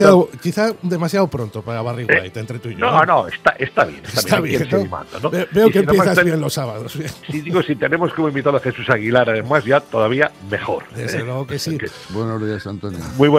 Quizá demasiado pronto para Barry White, entre tú y yo. No, está bien. Está bien, ¿no? Animando, ¿no? Veo que empiezas bien los sábados. Bien. Si tenemos como invitado a Jesús Aguilar, además, ya todavía mejor. Desde luego que sí. Buenos días, Antonio. Muy buenos